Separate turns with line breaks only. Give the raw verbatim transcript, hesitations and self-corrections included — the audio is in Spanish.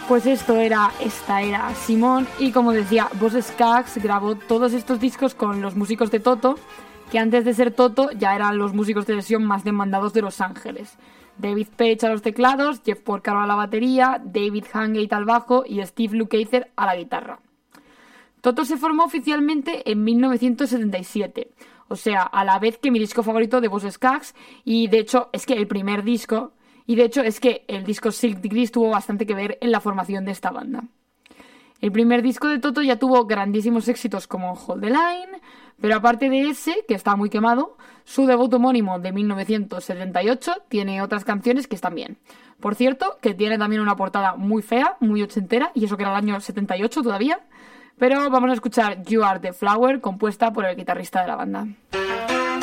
Pues esto era, esta era Simón, y como decía, Boss Skaggs grabó todos estos discos con los músicos de Toto, que antes de ser Toto ya eran los músicos de sesión más demandados de Los Ángeles. David Page a los teclados, Jeff Porcaro a la batería, David Hangate al bajo y Steve Lukather a la guitarra. Toto se formó oficialmente en mil novecientos setenta y siete, o sea, a la vez que mi disco favorito de Boss Skaggs, y de hecho es que el primer disco... Y de hecho es que el disco Silk Degrees tuvo bastante que ver en la formación de esta banda. El primer disco de Toto ya tuvo grandísimos éxitos como Hold the Line, pero aparte de ese, que está muy quemado, su debut homónimo de mil novecientos setenta y ocho tiene otras canciones que están bien. Por cierto, que tiene también una portada muy fea, muy ochentera, y eso que era el año setenta y ocho todavía. Pero vamos a escuchar You Are the Flower, compuesta por el guitarrista de la banda.